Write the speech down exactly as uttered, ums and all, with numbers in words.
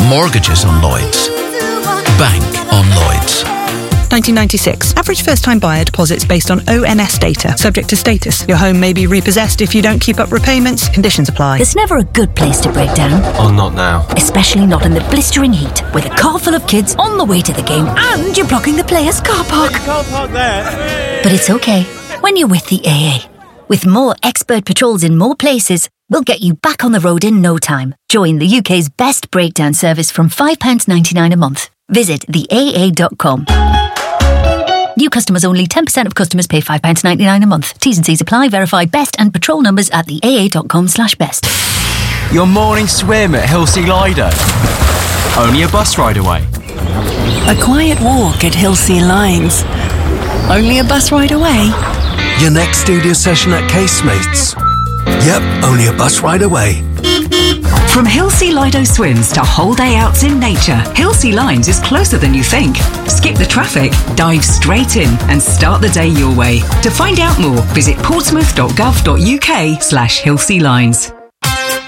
Mortgages on Lloyds. Bank on Lloyds. nineteen ninety-six. Average first-time buyer deposits based on O N S data. Subject to status. Your home may be repossessed if you don't keep up repayments. Conditions apply. There's never a good place to break down. Oh, not now. Especially not in the blistering heat, with a car full of kids on the way to the game and you're blocking the players' car park. You can't park there. But it's okay when you're with the A A. With more expert patrols in more places, we'll get you back on the road in no time. Join the U K's best breakdown service from five pounds ninety-nine a month. Visit the A A dot com. New customers only. ten percent of customers pay five pounds ninety-nine a month. T's and C's apply. Verify best and patrol numbers at the A A dot com slash best. Your morning swim at Hillsea Lido. Only a bus ride away. A quiet walk at Hillsea Lines. Only a bus ride away. Your next studio session at Casemates. Yep, only a bus ride away. From Hillsea Lido swims to whole day outs in nature, Hillsea Lines is closer than you think. Skip the traffic, dive straight in and start the day your way. To find out more, visit portsmouth dot gov dot uk slash Hillsea Lines.